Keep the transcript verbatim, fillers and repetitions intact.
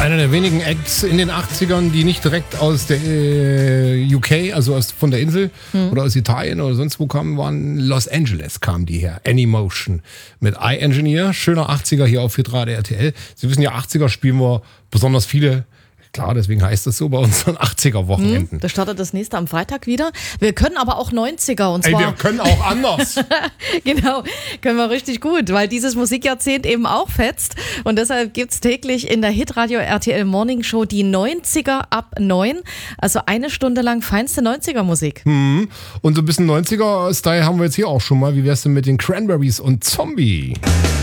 Einer der wenigen Acts in den achtzigern, die nicht direkt aus der äh, U K, also aus, von der Insel hm. oder aus Italien oder sonst wo kamen, waren Los Angeles kamen die her. Anymotion mit iEngineer. Schöner achtziger hier auf Hitradio R T L. Sie wissen ja, achtziger spielen wir besonders viele. Klar, deswegen heißt das so bei unseren achtziger-Wochenenden. Hm, da startet das nächste am Freitag wieder. Wir können aber auch neunziger. Und Ey, zwar wir können auch anders. Genau, können wir richtig gut, weil dieses Musikjahrzehnt eben auch fetzt. Und deshalb gibt es täglich in der Hitradio R T L Morning Show die neunziger ab neun. Also eine Stunde lang feinste neunziger-Musik. Hm. Und so ein bisschen neunziger-Style haben wir jetzt hier auch schon mal. Wie wär's denn mit den Cranberries und Zombie?